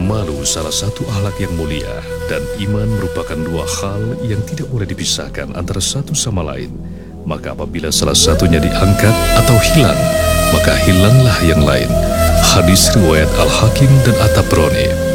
Malu salah satu akhlak yang mulia, dan iman merupakan dua hal yang tidak boleh dipisahkan antara satu sama lain. Maka apabila salah satunya diangkat atau hilang, maka hilanglah yang lain. Hadis riwayat Al-Hakim dan At-Tabrani.